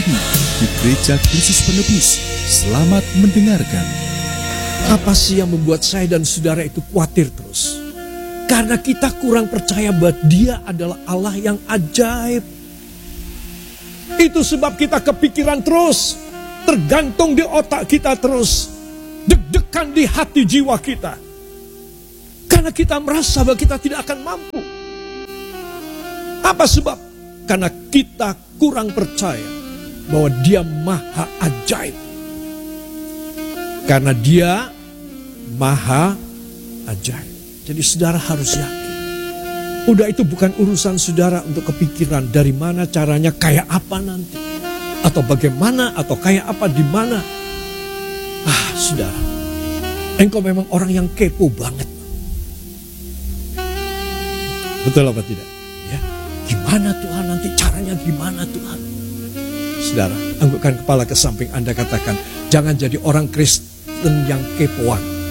Di Gereja Kristus Penebus, selamat mendengarkan. Apa sih yang membuat saya dan saudara itu khawatir terus? Karena kita kurang percaya bahwa Dia adalah Allah yang ajaib. Itu sebab kita kepikiran terus, tergantung di otak kita terus, deg-degan di hati jiwa kita. Karena kita merasa bahwa kita tidak akan mampu. Apa sebab? Karena kita kurang percaya bahwa Dia maha ajaib. Karena Dia maha ajaib. Jadi saudara harus yakin. Udah itu bukan urusan saudara untuk kepikiran dari mana caranya, kayak apa nanti. Atau bagaimana, atau kayak apa, di mana. Saudara, engkau memang orang yang kepo banget. Betul apa tidak? Ya, gimana Tuhan nanti, caranya gimana Tuhan? Saudara, anggukkan kepala ke samping Anda, katakan, jangan jadi orang Kristen yang kepoan.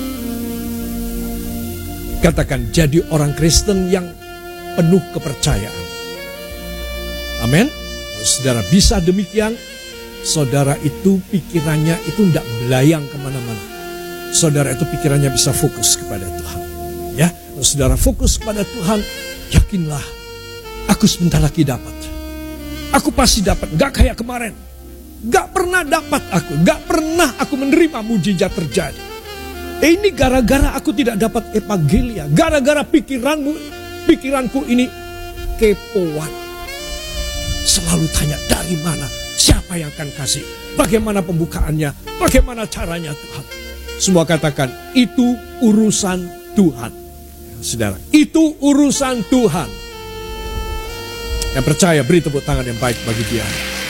Katakan, jadi orang Kristen yang penuh kepercayaan. Amin. Saudara bisa demikian, saudara itu pikirannya itu tidak melayang kemana-mana. Saudara itu pikirannya bisa fokus kepada Tuhan. Ya, kalau saudara fokus kepada Tuhan, yakinlah, aku sebentar lagi dapat. Aku pasti dapat, gak kayak kemarin. Gak pernah dapat aku, gak pernah aku menerima mujizat terjadi. Ini gara-gara aku tidak dapat evangelia, gara-gara pikiranku ini kepoan. Selalu tanya dari mana, siapa yang akan kasih, bagaimana pembukaannya, bagaimana caranya Tuhan. Semua katakan, itu urusan Tuhan. Saudara, itu urusan Tuhan. Yang percaya beri tepuk tangan yang baik bagi Dia.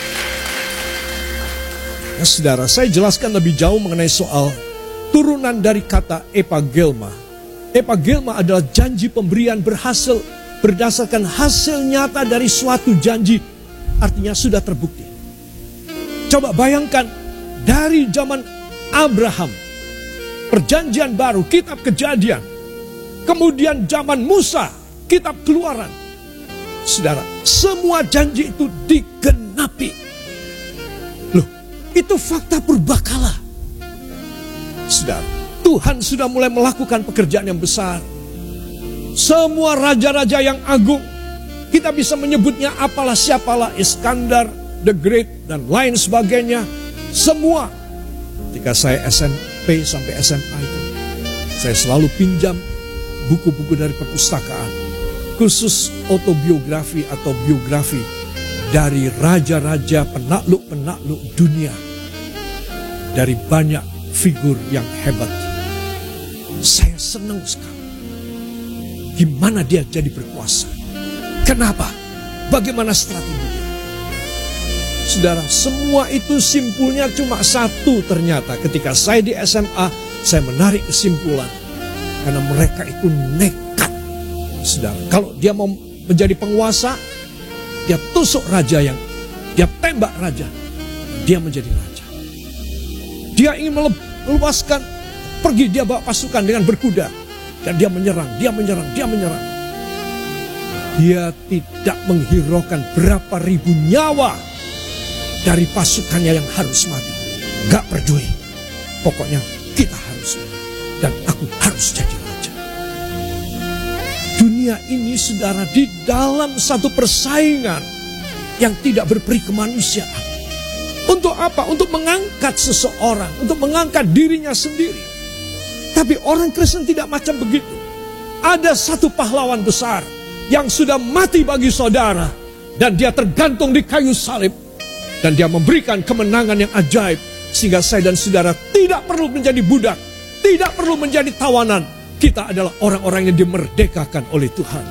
Ya, saudara, saya jelaskan lebih jauh mengenai soal turunan dari kata epagelma. Epagelma adalah janji pemberian berhasil berdasarkan hasil nyata dari suatu janji. Artinya sudah terbukti. Coba bayangkan dari zaman Abraham, perjanjian baru, kitab Kejadian. Kemudian zaman Musa, kitab Keluaran. Saudara, semua janji itu digenapi. Loh, itu fakta purbakala. Saudara, Tuhan sudah mulai melakukan pekerjaan yang besar. Semua raja-raja yang agung, kita bisa menyebutnya apalah siapalah, Iskandar the Great dan lain sebagainya. Semua. Ketika saya SMP sampai SMA itu, saya selalu pinjam buku-buku dari perpustakaan, khusus autobiografi atau biografi dari raja-raja, penakluk-penakluk dunia, dari banyak figur yang hebat. Saya senang sekali. Gimana dia jadi berkuasa? Kenapa? Bagaimana strategi dia? Saudara, semua itu simpulnya cuma satu ternyata. Ketika saya di SMA, saya menarik kesimpulan. Karena mereka itu nekat. Saudara, kalau dia mau menjadi penguasa, dia tusuk raja dia tembak raja. Dia menjadi raja. Dia ingin melepaskan, pergi, dia bawa pasukan dengan berkuda. Dan dia menyerang. Dia tidak menghiraukan berapa ribu nyawa dari pasukannya yang harus mati. Gak peduli. Pokoknya kita harus menang. Dan aku harus jadi raja. Dunia ini, saudara, di dalam satu persaingan yang tidak berperi kemanusiaan. Untuk apa? Untuk mengangkat seseorang, untuk mengangkat dirinya sendiri. Tapi orang Kristen tidak macam begitu. Ada satu pahlawan besar yang sudah mati bagi saudara, dan dia tergantung di kayu salib, dan dia memberikan kemenangan yang ajaib, sehingga saya dan saudara tidak perlu menjadi budak, tidak perlu menjadi tawanan. Kita adalah orang-orang yang dimerdekakan oleh Tuhan.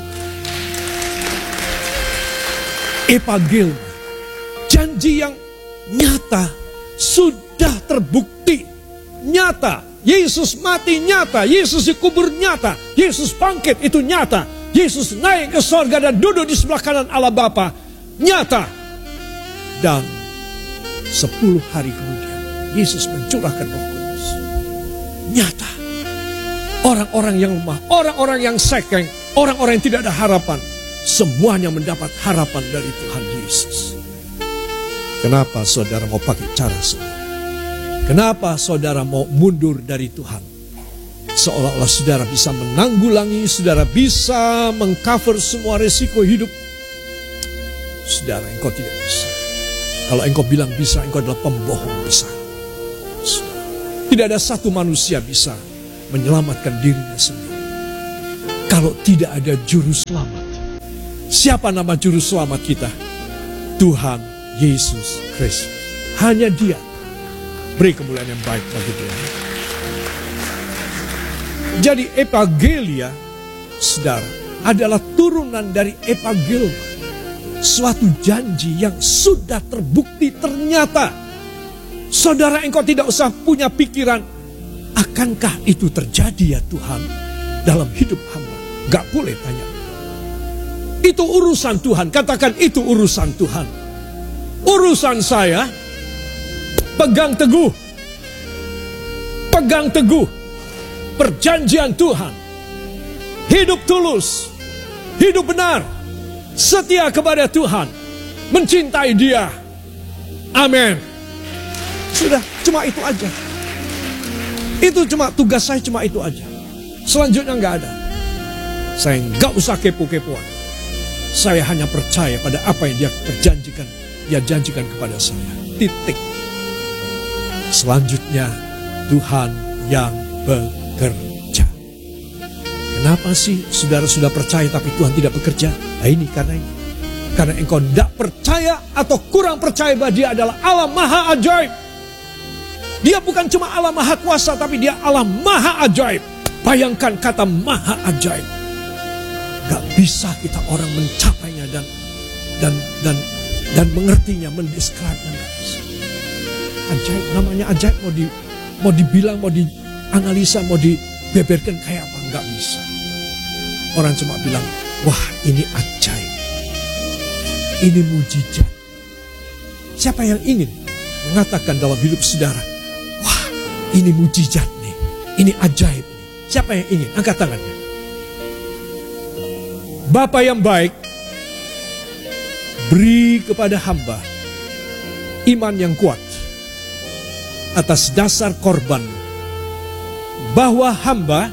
Evangelma, janji yang nyata, sudah terbukti, nyata. Yesus mati nyata, Yesus dikubur nyata, Yesus bangkit itu nyata, Yesus naik ke sorga dan duduk di sebelah kanan Allah Bapa, nyata. Dan 10 hari kemudian Yesus mencurahkan Roh Kudus, nyata. Orang-orang yang lemah, orang-orang yang sekeng, orang-orang yang tidak ada harapan, semuanya mendapat harapan dari Tuhan Yesus. Kenapa saudara mau pakai cara seperti ini? Kenapa saudara mau mundur dari Tuhan? Seolah-olah saudara bisa menanggulangi, saudara bisa mengcover semua resiko hidup. Saudara, engkau tidak bisa. Kalau engkau bilang bisa, engkau adalah pembohong besar. Tidak ada satu manusia bisa menyelamatkan dirinya sendiri kalau tidak ada juru selamat. Siapa nama juru selamat kita? Tuhan Yesus Kristus. Hanya Dia. Beri kemuliaan yang baik bagi Dia. Jadi evangelia, saudara, adalah turunan dari evangelma. Suatu janji yang sudah terbukti ternyata. Saudara, engkau tidak usah punya pikiran, akankah itu terjadi ya Tuhan dalam hidup hamba? Gak boleh tanya. Itu urusan Tuhan. Katakan itu urusan Tuhan. Urusan saya, pegang teguh. Pegang teguh perjanjian Tuhan. Hidup tulus. Hidup benar. Setia kepada Tuhan. Mencintai Dia. Amin. Sudah, cuma itu aja. Itu cuma tugas saya, cuma itu aja. Selanjutnya nggak ada. Saya nggak usah kepo-kepoan. Saya hanya percaya pada apa yang Dia janjikan kepada saya. Titik. Selanjutnya Tuhan yang bekerja. Kenapa sih saudara sudah percaya tapi Tuhan tidak bekerja? Nah ini karena ini. Karena engkau tidak percaya atau kurang percaya bahwa Dia adalah Allah Maha Ajaib. Dia bukan cuma Allah Maha Kuasa, tapi Dia Allah Maha Ajaib. Bayangkan kata Maha Ajaib. Gak bisa kita orang mencapainya dan mengertinya, mendeskripsinya. Gak bisa. Ajaib, namanya ajaib, mau dibilang, mau dianalisa, mau dibeberkan kayak apa, gak bisa. Orang cuma bilang, wah ini ajaib, ini mujizat. Siapa yang ingin mengatakan dalam hidup saudara, wah ini mujizat nih, ini ajaib nih. Siapa yang ingin? Angkat tangannya. Bapa yang baik, beri kepada hamba iman yang kuat atas dasar korban, bahwa hamba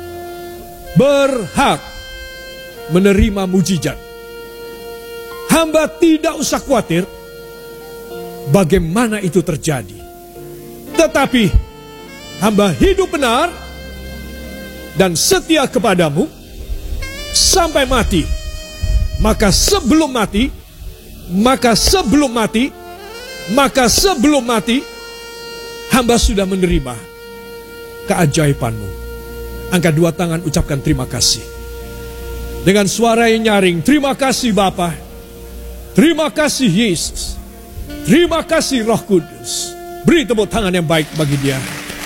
berhak menerima mujizat. Hamba tidak usah khawatir bagaimana itu terjadi. Tetapi hamba hidup benar dan setia kepadamu sampai mati. Maka sebelum mati, hamba sudah menerima keajaibanmu. Angkat dua tangan, ucapkan terima kasih. Dengan suara yang nyaring, terima kasih Bapa. Terima kasih Yesus. Terima kasih Roh Kudus. Beri tepuk tangan yang baik bagi Dia.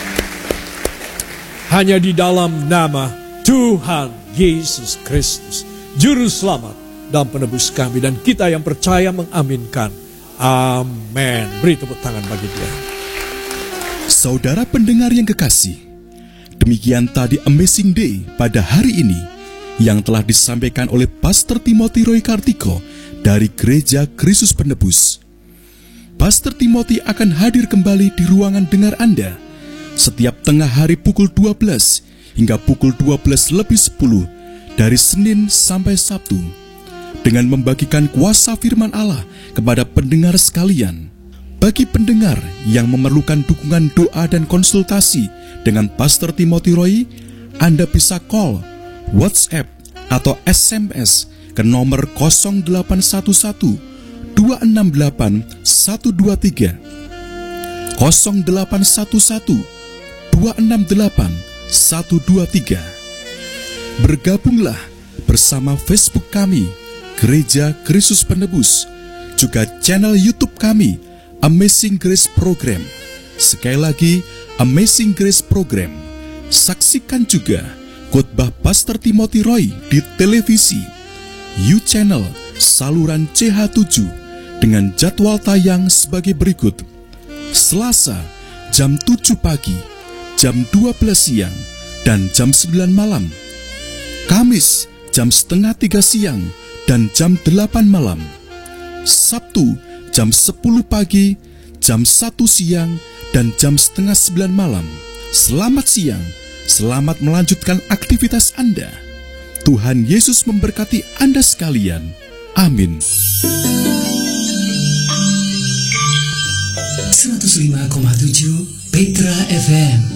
Hanya di dalam nama Tuhan Yesus Kristus, Juru Selamat dan Penebus kami, dan kita yang percaya mengaminkan. Amin. Beri tepuk tangan bagi Dia. Saudara pendengar yang kekasih, demikian tadi Amazing Day pada hari ini yang telah disampaikan oleh Pastor Timothy Roy Kartiko dari Gereja Kristus Penebus. Pastor Timothy akan hadir kembali di ruangan dengar Anda setiap tengah hari pukul 12 hingga pukul 12:10 dari Senin sampai Sabtu dengan membagikan kuasa firman Allah kepada pendengar sekalian. Bagi pendengar yang memerlukan dukungan doa dan konsultasi dengan Pastor Timothy Roy, Anda bisa call, WhatsApp, atau SMS ke nomor 0811 268 123, 0811 268 123. Bergabunglah bersama Facebook kami, Gereja Kristus Penebus, juga channel YouTube kami, Amazing Grace Program. Sekali lagi, Amazing Grace Program. Saksikan juga khotbah Pastor Timothy Roy di televisi, U-Channel saluran CH7 dengan jadwal tayang sebagai berikut. Selasa jam 7 pagi, jam 12 siang, dan jam 9 malam. Kamis jam setengah 3 siang dan jam 8 malam. Sabtu jam 10 pagi, jam 1 siang, dan jam setengah 9 malam. Selamat siang, selamat melanjutkan aktivitas Anda. Tuhan Yesus memberkati Anda sekalian. Amin. 105,7 Petra FM.